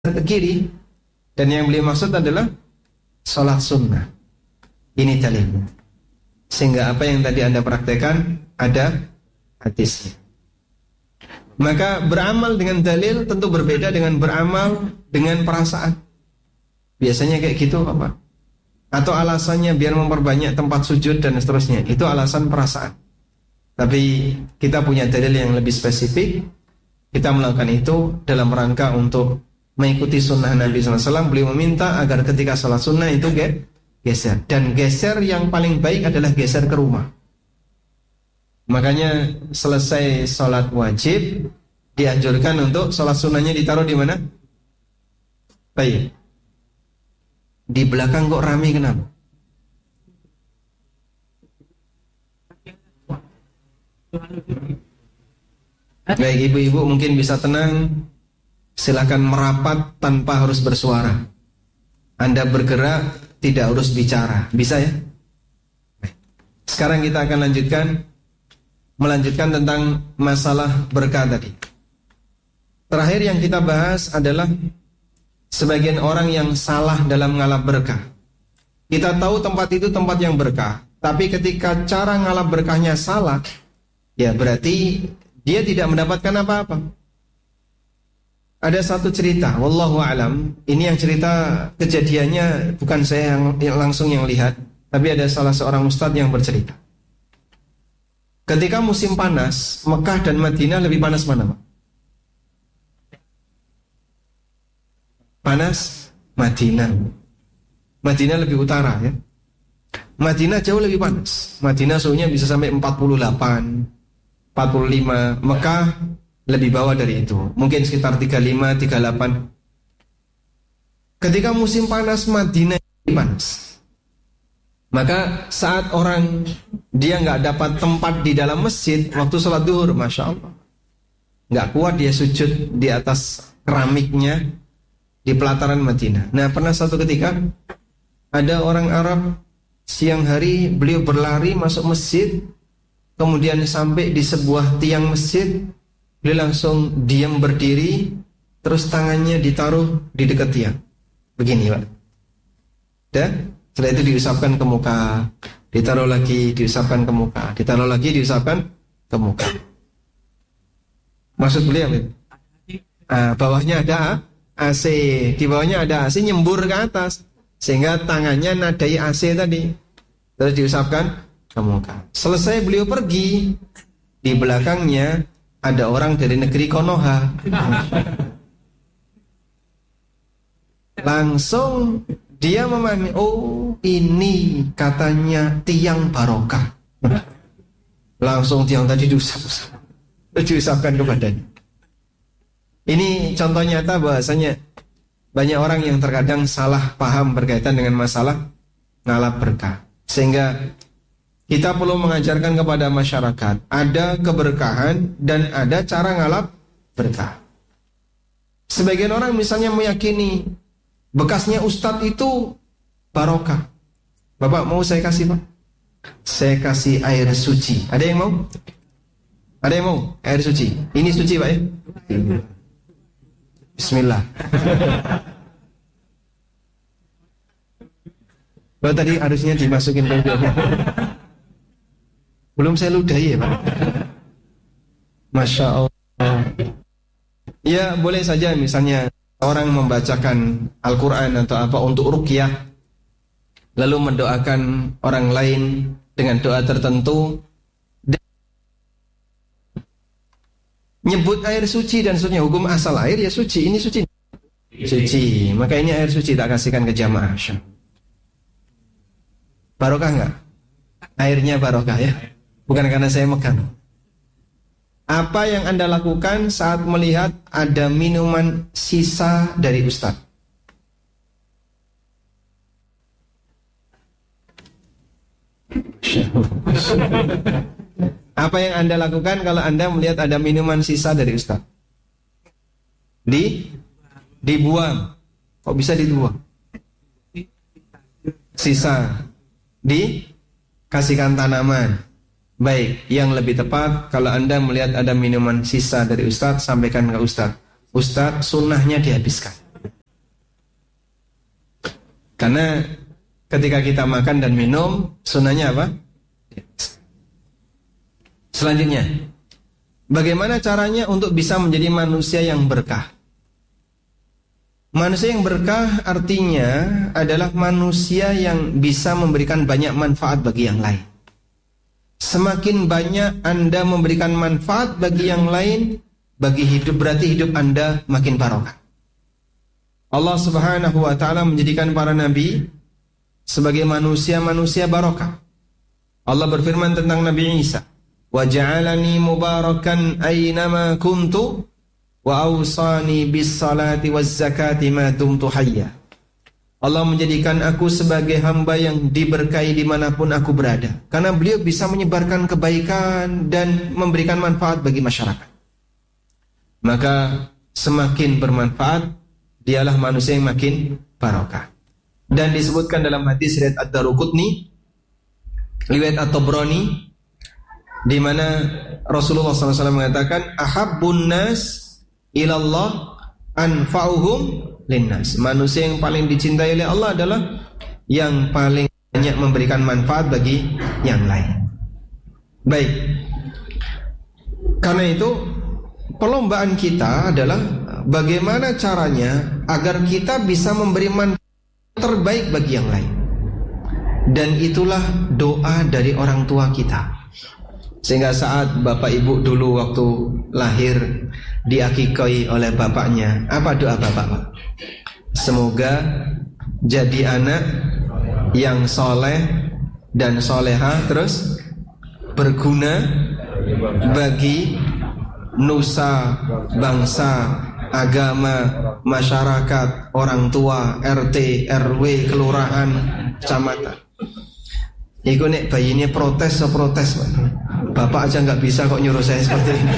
ke kiri. Dan yang beliau maksud adalah sholat sunnah. Ini dalilnya. Sehingga apa yang tadi Anda praktekkan ada hadisnya. Maka beramal dengan dalil tentu berbeda dengan beramal dengan perasaan. Biasanya kayak gitu apa? Atau alasannya biar memperbanyak tempat sujud dan seterusnya. Itu alasan perasaan. Tapi kita punya dalil yang lebih spesifik. Kita melakukan itu dalam rangka untuk mengikuti sunnah Nabi SAW. Beliau meminta agar ketika sholat sunnah itu geser. Dan geser yang paling baik adalah geser ke rumah. Makanya selesai sholat wajib dianjurkan untuk sholat sunnahnya ditaruh di mana? Baik. Di belakang kok rame kenapa? Baik, ibu-ibu mungkin bisa tenang. Silakan merapat tanpa harus bersuara. Anda bergerak, tidak harus bicara. Bisa ya? Sekarang kita akan melanjutkan tentang masalah berkah tadi. Terakhir yang kita bahas adalah sebagian orang yang salah dalam ngalap berkah. Kita tahu tempat itu tempat yang berkah, tapi ketika cara ngalap berkahnya salah, ya berarti dia tidak mendapatkan apa-apa. Ada satu cerita, wallahu alam. Ini yang cerita kejadiannya bukan saya yang langsung yang lihat, tapi ada salah seorang ustadz yang bercerita. Ketika musim panas, Mekah dan Madinah lebih panas mana, Pak? Panas Madinah. Madinah lebih utara ya. Madinah jauh lebih panas. Madinah suhunya bisa sampai 48, 45. Mekah lebih bawah dari itu, mungkin sekitar 35, 38. Ketika musim panas, Madinah lebih panas. Maka saat orang dia nggak dapat tempat di dalam masjid waktu sholat duhur, masya Allah, nggak kuat dia sujud di atas keramiknya di pelataran Madinah. Nah, pernah satu ketika ada orang Arab siang hari beliau berlari masuk masjid, kemudian sampai di sebuah tiang masjid, beliau langsung diam berdiri, terus tangannya ditaruh di dekat tiang. Begini, Pak. Dan setelah itu diusapkan ke muka, ditaruh lagi, diusapkan ke muka, ditaruh lagi, diusapkan ke muka. Maksud beliau apa? Bawahnya ada AC, di bawahnya ada AC nyembur ke atas, sehingga tangannya nadai AC tadi, terus diusapkan ke muka. Selesai beliau pergi, di belakangnya ada orang dari negeri Konoha. Langsung dia memahami, oh ini katanya tiang barokah. Langsung tiang tadi diusapkan ke badannya. Ini contoh nyata bahasanya banyak orang yang terkadang salah paham berkaitan dengan masalah ngalap berkah. Sehingga kita perlu mengajarkan kepada masyarakat ada keberkahan dan ada cara ngalap berkah. Sebagian orang misalnya meyakini bekasnya ustadz itu barokah. Bapak mau saya kasih, Pak? Saya kasih air suci. Ada yang mau? Ada yang mau? Air suci. Ini suci, Pak ya? Bismillah. Bapak tadi harusnya dimasukin ke dalam. Belum saya ludahi ya, Pak. Masya Allah. Ya boleh saja misalnya orang membacakan Al-Quran atau apa untuk ruqyah, lalu mendoakan orang lain dengan doa tertentu, nyebut air suci dan seterusnya. Hukum asal air ya suci. Ini suci. Suci. Maka ini air suci tak kasihkan ke jamaah. Barokah enggak? Airnya barokah ya. Bukan karena saya megang. Apa yang Anda lakukan saat melihat ada minuman sisa dari Ustaz? Apa yang Anda lakukan kalau Anda melihat ada minuman sisa dari Ustaz? Dibuang. Kok bisa dibuang? Sisa. Dikasihkan tanaman. Baik, yang lebih tepat kalau Anda melihat ada minuman sisa dari Ustaz, sampaikan ke Ustaz. Ustaz, sunnahnya dihabiskan. Karena ketika kita makan dan minum, sunnahnya apa? Selanjutnya, bagaimana caranya untuk bisa menjadi manusia yang berkah? Manusia yang berkah artinya adalah manusia yang bisa memberikan banyak manfaat bagi yang lain. Semakin banyak Anda memberikan manfaat bagi yang lain, bagi hidup, berarti hidup Anda makin barokah. Allah Subhanahu wa ta'ala menjadikan para nabi sebagai manusia-manusia barokah. Allah berfirman tentang Nabi Isa, wa ja'alani mubarakan aynama kuntu wa awsani bis salati waz zakati ma dumtu hayya. Allah menjadikan aku sebagai hamba yang diberkahi dimanapun aku berada, karena beliau bisa menyebarkan kebaikan dan memberikan manfaat bagi masyarakat. Maka semakin bermanfaat, dialah manusia yang makin barokah. Dan disebutkan dalam hadis riwayat Ad-Daruqutni, riwayat At-Tabrani, di mana Rasulullah SAW mengatakan, ahabbun nas ilallah anfa'uhum linnas. Manusia yang paling dicintai oleh Allah adalah yang paling banyak memberikan manfaat bagi yang lain. Baik, karena itu perlombaan kita adalah bagaimana caranya agar kita bisa memberi manfaat terbaik bagi yang lain. Dan itulah doa dari orang tua kita. Sehingga saat bapak ibu dulu waktu lahir diakikoi oleh bapaknya, apa doa bapak, Pak? Semoga jadi anak yang soleh dan soleha, terus berguna bagi nusa, bangsa, agama, masyarakat, orang tua, RT, RW, kelurahan, kecamatan. Iku nek bayinya protes, Pak. Bapak aja nggak bisa kok nyuruh saya seperti ini.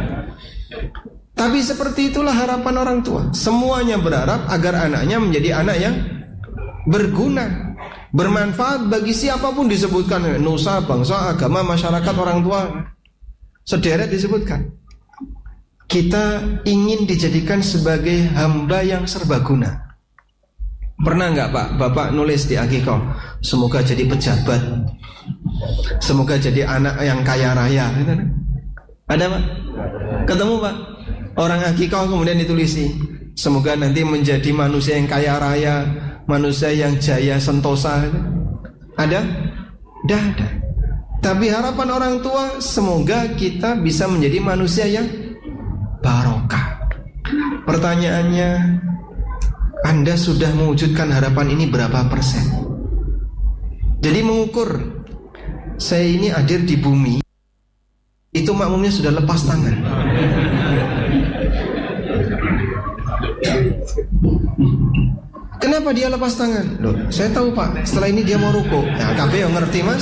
Tapi seperti itulah harapan orang tua. Semuanya berharap agar anaknya menjadi anak yang berguna, bermanfaat bagi siapapun disebutkan, nusa, bangsa, agama, masyarakat, orang tua, sederet disebutkan. Kita ingin dijadikan sebagai hamba yang serbaguna. Pernah nggak Pak, Bapak nulis di akikah, semoga jadi pejabat, semoga jadi anak yang kaya raya, ada Pak? Ketemu Pak? Orang akikah kemudian ditulisi, semoga nanti menjadi manusia yang kaya raya, manusia yang jaya sentosa. Ada? Dah ada. Tapi harapan orang tua, semoga kita bisa menjadi manusia yang barokah. Pertanyaannya, Anda sudah mewujudkan harapan ini berapa persen? Jadi mengukur, saya ini hadir di bumi, itu makmumnya sudah lepas tangan. Kenapa dia lepas tangan? Loh, saya tahu Pak, setelah ini dia mau ruku. Nah, KB yang ngerti Mas.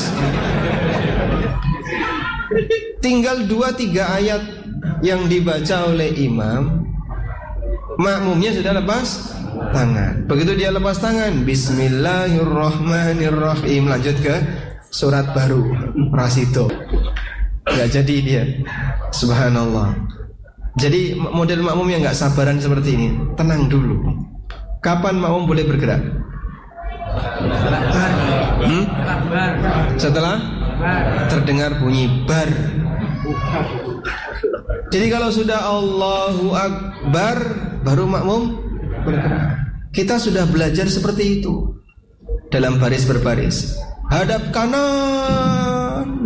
Tinggal 2-3 ayat yang dibaca oleh imam, makmumnya sudah lepas tangan. Begitu dia lepas tangan, Bismillahirrahmanirrahim, lanjut ke surat baru, Rasido. Gak jadi dia. Subhanallah. Jadi model makmum yang gak sabaran seperti ini, tenang dulu. Kapan makmum boleh bergerak? Setelah terdengar bunyi bar. Jadi kalau sudah Allahu Akbar, baru makmum bergerak. Kita sudah belajar seperti itu dalam baris berbaris. Hadap kanan,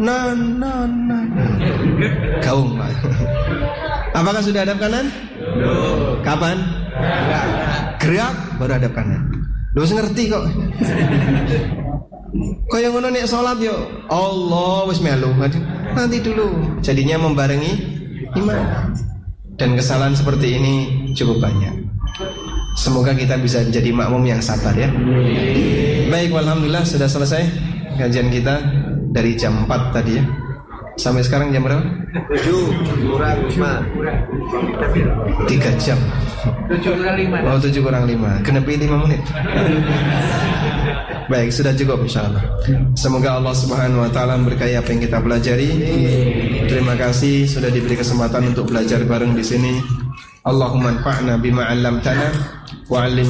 gaung Pak. Apakah sudah hadap kanan? Kapan? Gerak baru hadap kanan. Lu ngerti kok. Kok yang ngono nek salat yo Allah wis melu. Nanti dulu. Jadinya membarengi iman. Dan kesalahan seperti ini cukup banyak. Semoga kita bisa menjadi makmum yang sabar ya. Baik, alhamdulillah sudah selesai kajian kita dari jam 4 tadi ya. Sampai sekarang jam berapa? 7 kurang 5. 3 jam. 7 kurang 5. Oh, 7 kurang 5. Genepi 5 menit. Baik, sudah cukup insyaallah. Semoga Allah Subhanahu wa taala memberkahi apa yang kita pelajari. Terima kasih sudah diberi kesempatan untuk belajar bareng di sini. Allahumma anfa'na bima 'allamtana wa 'allimna